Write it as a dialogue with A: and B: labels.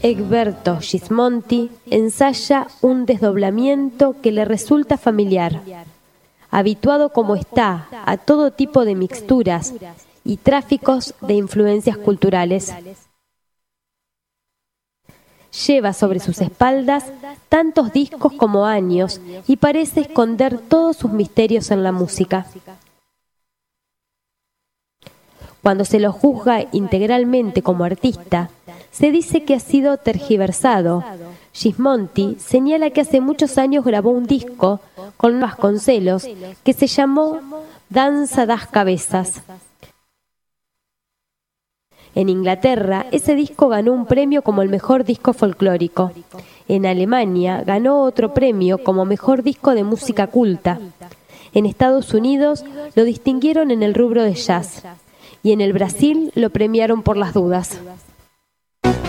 A: Egberto Gismonti ensaya un desdoblamiento que le resulta familiar. Habituado como está a todo tipo de mixturas y tráficos de influencias culturales. Lleva sobre sus espaldas tantos discos como años y parece esconder todos sus misterios en la música. Cuando se lo juzga integralmente como artista, se dice que ha sido tergiversado. Gismonti señala que hace muchos años grabó un disco con Vasconcelos que se llamó Danza das Cabezas. En Inglaterra, ese disco ganó un premio como el mejor disco folclórico. En Alemania, ganó otro premio como mejor disco de música culta. En Estados Unidos, lo distinguieron en el rubro de jazz. Y en el Brasil, lo premiaron por Las Dudas.